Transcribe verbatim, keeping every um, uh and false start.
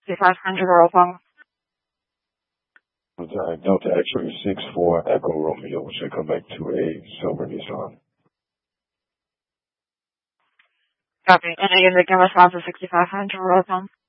sixty-five hundred Royal Uh, Delta X-ray six four Echo Romeo, which should come back to a silver Nissan. Copy. And again, the response is sixty-five hundred Royal